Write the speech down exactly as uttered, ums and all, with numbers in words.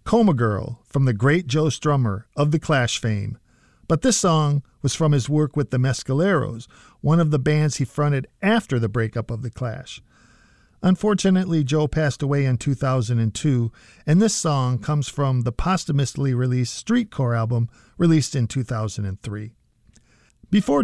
Coma Girl from the great Joe Strummer of The Clash fame. But this song was from his work with the Mescaleros, one of the bands he fronted after the breakup of The Clash. Unfortunately, Joe passed away in two thousand two, and this song comes from the posthumously released Streetcore album released in two thousand three. Before